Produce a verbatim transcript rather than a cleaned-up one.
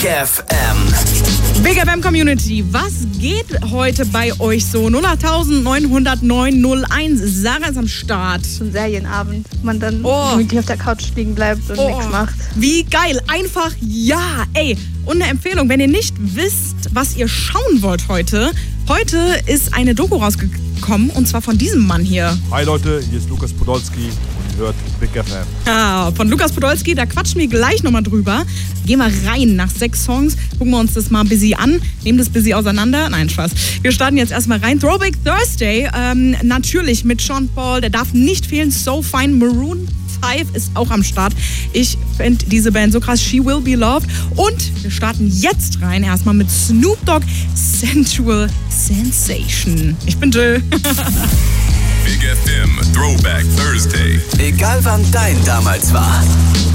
F M. Big F M Community, was geht heute bei euch so? null acht neun null neun null eins, Sarah ist am Start. So ein Serienabend, wo man dann Oh. gemütlich auf der Couch liegen bleibt und Oh, nichts macht. Wie geil, einfach ja. Ey, und eine Empfehlung, wenn ihr nicht wisst, was ihr schauen wollt heute. Heute ist eine Doku rausgekommen und zwar von diesem Mann hier. Hi Leute, hier ist Lukas Podolski und ihr hört Big F M. Ah, von Lukas Podolski, da quatschen wir gleich nochmal drüber. Gehen wir rein nach sechs Songs, gucken wir uns das mal ein bisschen an, nehmen das ein bisschen auseinander. Nein, Spaß. Wir starten jetzt erstmal rein. Throwback Thursday, ähm, natürlich mit Sean Paul, der darf nicht fehlen. So Fine, Maroon five ist auch am Start. Ich finde diese Band so krass. She Will Be Loved. Und wir starten jetzt rein, erstmal mit Snoop Dogg, Sensual Sensation. Ich bin Jill. Big F M Throwback Thursday. Egal wann dein damals war.